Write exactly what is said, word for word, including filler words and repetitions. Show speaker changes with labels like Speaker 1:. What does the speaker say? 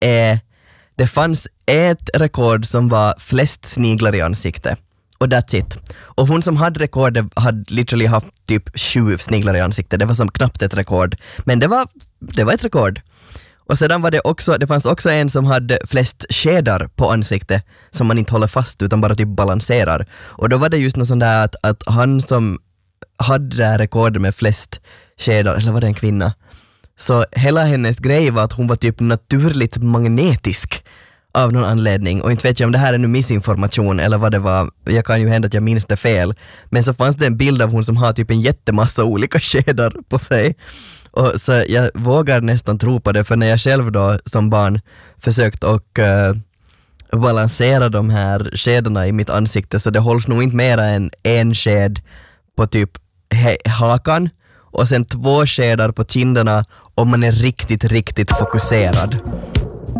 Speaker 1: är det fanns ett rekord som var flest sniglar i ansiktet. Och that's it. Och hon som hade rekordet hade literally haft typ sju sniglar i ansiktet. Det var som knappt ett rekord. Men det var, det var ett rekord. Och sedan var det också, det fanns också en som hade flest skedar på ansiktet som man inte håller fast utan bara typ balanserar. Och då var det just något sånt där att, att han som hade det här rekordet med flest skedar, eller var det en kvinna? Så hela hennes grej var att hon var typ naturligt magnetisk av någon anledning. Och inte vet jag om det här är nu missinformation eller vad det var. Jag kan ju hända att jag minns det fel. Men så fanns det en bild av hon som har typ en jättemassa olika skedar på sig. Och så jag vågar nästan tro på det, för när jag själv då som barn försökt och uh, balansera de här skedarna i mitt ansikte, så det hålls nog inte mera än en sked på typ he- hakan och sen två skedar på kinderna om man är riktigt, riktigt fokuserad.